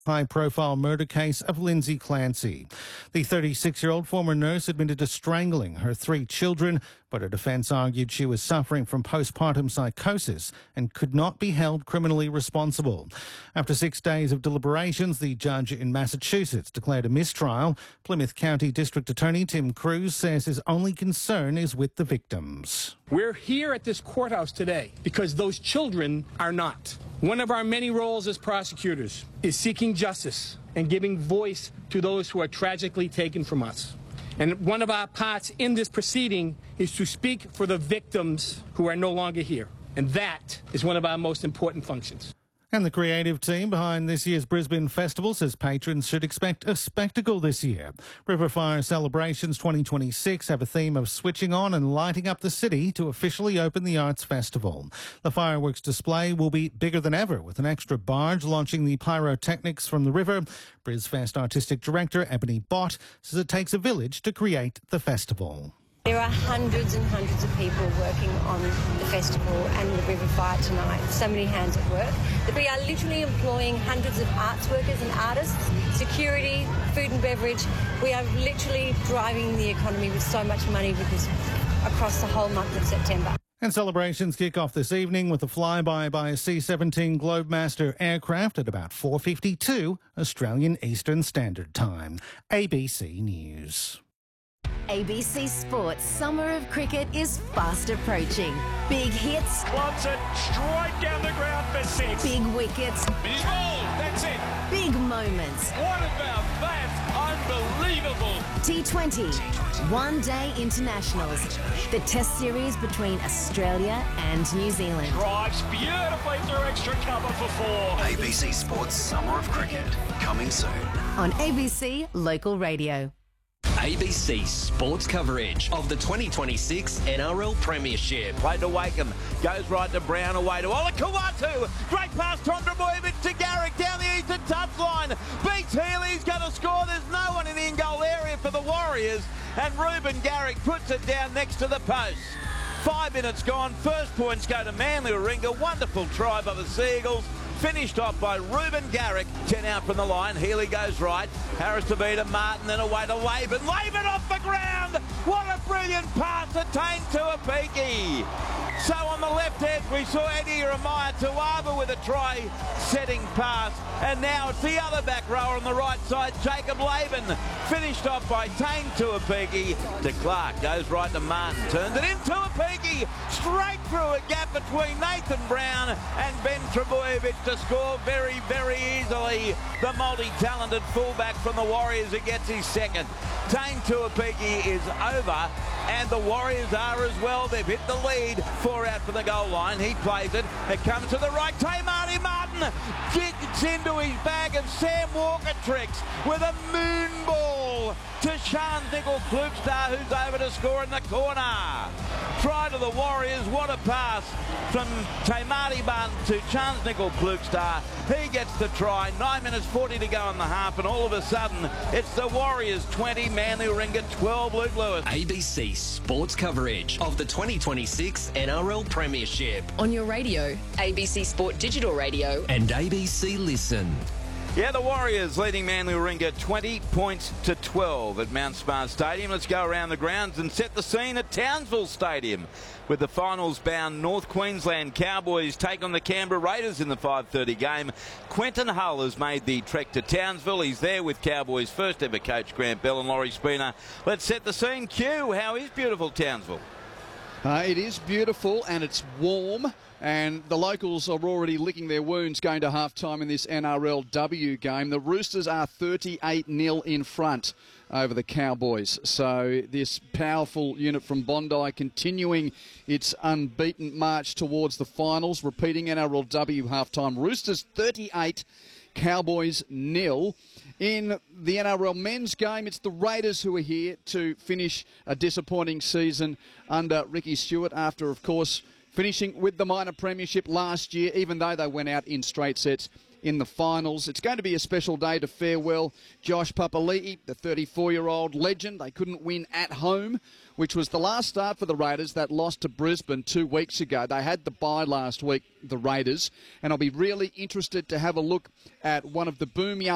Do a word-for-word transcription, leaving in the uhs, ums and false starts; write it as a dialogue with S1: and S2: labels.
S1: high-profile murder case of Lindsay Clancy. The thirty-six-year-old former nurse admitted to strangling her three children, but her defence argued she was suffering from postpartum psychosis and could not be held criminally responsible. After six days of deliberations, the judge in Massachusetts declared a mistrial. Plymouth County District Attorney Tim Cruz says his only concern is with the victims.
S2: We're here at this courthouse today because those children are not. One of our many roles as prosecutors is seeking justice and giving voice to those who are tragically taken from us. And one of our parts in this proceeding is to speak for the victims who are no longer here. And that is one of our most important functions.
S1: And the creative team behind this year's Brisbane Festival says patrons should expect a spectacle this year. River Fire Celebrations twenty twenty-six have a theme of switching on and lighting up the city to officially open the Arts Festival. The fireworks display will be bigger than ever, with an extra barge launching the pyrotechnics from the river. BrisFest Artistic Director Ebony Bott says it takes a village to create the festival.
S3: There are hundreds and hundreds of people working on the festival and the River Fire tonight. So many hands at work. We are literally employing hundreds of arts workers and artists, security, food and beverage. We are literally driving the economy with so much money with this across the whole month of September.
S1: And celebrations kick off this evening with a flyby by a C seventeen Globemaster aircraft at about four fifty-two Australian Eastern Standard Time. A B C News.
S4: A B C Sports Summer of Cricket is fast approaching. Big hits.
S5: Wants it straight down the ground for six.
S4: Big wickets.
S5: He's bowled. That's it.
S4: Big moments.
S5: What about that? Unbelievable.
S4: T twenty. One Day Internationals. The Test series between Australia and New Zealand.
S5: Drives beautifully through extra cover for four.
S6: A B C Sports Summer of Cricket. Coming soon.
S4: On A B C Local Radio.
S7: A B C sports coverage of the twenty twenty-six N R L Premiership.
S8: Played to Wakeham, goes right to Brown, away to Olakawatu. Great pass, Tom Drabojevic to Garrick down the eastern touchline. Beats Healy's going to score. There's no one in the in-goal area for the Warriors. And Ruben Garrick puts it down next to the post. Five minutes gone. First points go to Manly Warringah. Wonderful try by the Seagulls. Finished off by Ruben Garrick. ten out from the line. Healy goes right. Harris to beat Martin, then away to Laban. Laban off the ground. What a brilliant pass attained to Apiki. So on the left edge, we saw Eddie Ramaya Tuava with a try-setting pass. And now it's the other back rower on the right side, Jacob Laban. Finished off by Tane Tuapiki to Clark. Goes right to Martin. Turns it into Apiki. Straight through a gap between Nathan Brown and Ben Trebojevic to score very, very easily. The multi-talented fullback from the Warriors who gets his second. Tane Tuapiki is over, and the Warriors are as well. They've hit the lead. Four out for the goal line. He plays it. It comes to the right. Tamari Martin gets into his bag of Sam Walker tricks with a moon ball to Sean Nickel-Klukstad, who's over to score in the corner. Try to the Warriors. What a pass from Tamari Martin to Chance Nickel-Klukstad. He gets the try. Nine minutes forty to go in the half, and all of a sudden, it's the Warriors twenty, Manly Warringah twelve, Luke Lewis.
S7: A B C sports coverage of the twenty twenty-six N R L Premiership.
S9: On your radio, A B C Sport Digital Radio.
S7: And A B C Listen.
S8: Yeah, the Warriors leading Manly Warringah twenty points to twelve at Mount Smart Stadium. Let's go around the grounds and set the scene at Townsville Stadium, with the finals-bound North Queensland Cowboys take on the Canberra Raiders in the five thirty game. Quentin Hull has made the trek to Townsville. He's there with Cowboys' first-ever coach Grant Bell and Laurie Spooner. Let's set the scene. Q, how is beautiful Townsville?
S10: Uh, it is beautiful and it's warm, and the locals are already licking their wounds going to half-time in this N R L W game. The Roosters are thirty-eight nil in front over the Cowboys. So this powerful unit from Bondi continuing its unbeaten march towards the finals, repeating N R L W half-time. Roosters thirty-eight, Cowboys nil. In the N R L men's game, it's the Raiders who are here to finish a disappointing season under Ricky Stewart after, of course, finishing with the minor premiership last year, even though they went out in straight sets in the finals. It's going to be a special day to farewell Josh Papali'i, the thirty-four-year-old legend. They couldn't win at home, which was the last start for the Raiders. That lost to Brisbane two weeks ago. They had the bye last week, the Raiders, and I'll be really interested to have a look at one of the boom young